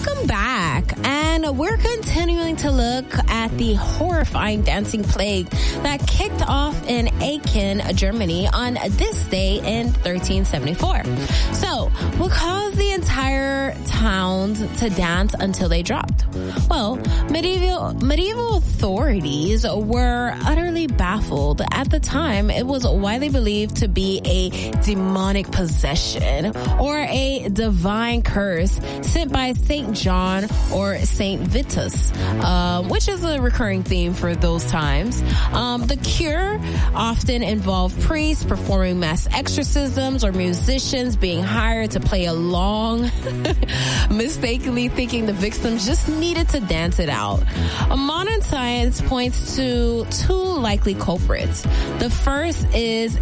Welcome back, and we're continuing to look at the horrifying dancing plague that kicked off in Aachen, Germany on this day in 1374. So, what caused the entire towns to dance until they dropped? Well, medieval authorities were utterly baffled. At the time, it was widely believed to be a demonic possession or a divine curse sent by Saint John or Saint Vitus, which is a recurring theme for those times. The cure often involved priests performing mass exorcisms or musicians being hired to play along, mistakenly thinking the victims just needed to dance it out. Modern science points to two likely culprits. The first is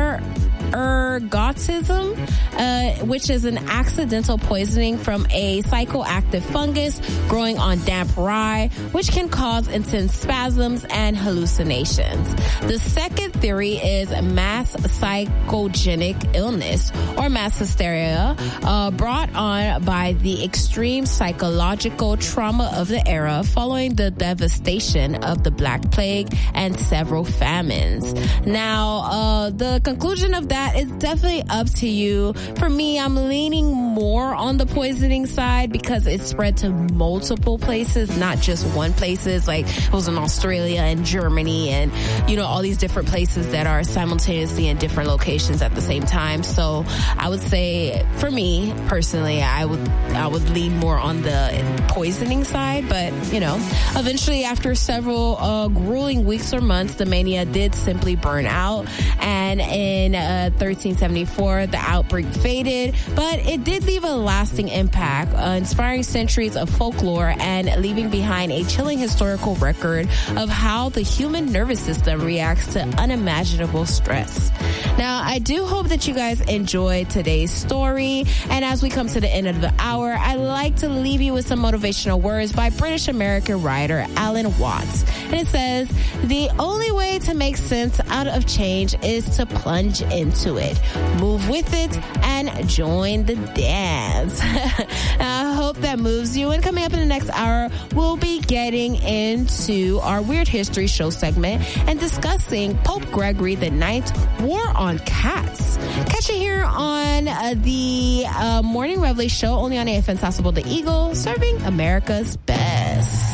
ergotism, which is an accidental poisoning from a psychoactive fungus growing on damp rye, which can cause intense spasms and hallucinations. The second theory is mass psychogenic illness or mass hysteria, brought on by the extreme psychological trauma of the era following the devastation of the Black Plague and several famines. Now, the conclusion of that is definitely up to you. For me, I'm leaning more on the poisoning side because it spread to multiple places, not just one places. Like it was in Australia and Germany and, all these different places that are simultaneously in different locations at the same time. So I would say for me personally, I would lean more on the poisoning side. But, eventually after several grueling weeks or months, the mania did simply burn out. And in 1374, the outbreak faded, but it did leave a lasting impact, inspiring centuries of folklore and leaving behind a chilling historical record of how the human nervous system reacts to unimaginable stress. Now, I do hope that you guys enjoyed today's story, and as we come to the end of the hour, I'd like to leave you with some motivational words by British American writer Alan Watts. And it says, "The only way to make sense out of change is to plunge into it. Move with it and join the dance." I hope that moves you. And coming up in the next hour, we'll be getting into our Weird History Show segment and discussing Pope Gregory the Ninth's War on Cats. Catch it here on the Morning Revelation Show, only on AFN Accessible The Eagle, serving America's best.